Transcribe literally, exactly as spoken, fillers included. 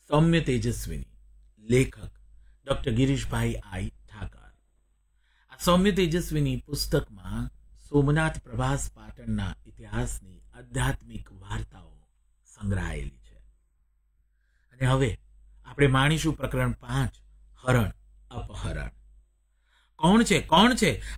સૌમ્ય તેજસ્વીની, લેખક ડૉક્ટર ગિરીશભાઈ આઈ ઠાકર. આ સૌમ્ય તેજસ્વીની પુસ્તકમાં સોમનાથ પ્રભાસ પાટણના ઇતિહાસની આધ્યાત્મિક વાર્તાઓ સંગ્રહાયેલી છે. અને હવે આપણે માણીશું પ્રકરણ પાંચ, હરણ અપહરણ. કોણ છે કોણ છે